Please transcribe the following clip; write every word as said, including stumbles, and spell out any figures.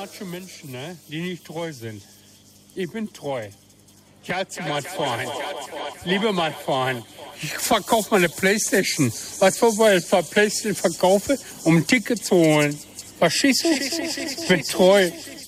manche Menschen, ne, die nicht treu sind. Ich bin treu. Ich halte mal vorhin. Liebe mal vorhin. Ich verkaufe meine Playstation. Was wir für Playstation verkaufe, um ein Ticket zu holen. Verstehst du? Ich bin treu.